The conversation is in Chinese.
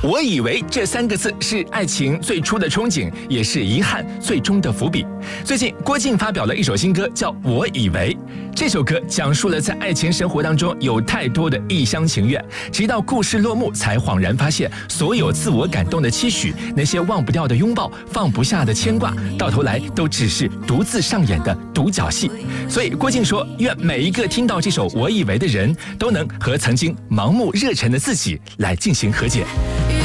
我以为这3个字是爱情最初的憧憬，也是遗憾最终的伏笔。最近，郭靖发表了一首新歌，叫《我以为》。这首歌讲述了在爱情生活当中有太多的一厢情愿，直到故事落幕，才恍然发现，所有自我感动的期许，那些忘不掉的拥抱，放不下的牵挂，到头来都只是独自上演的独角戏。所以郭靖说，愿每一个听到这首《我以为》的人，都能和曾经盲目热忱的自己来进行和解。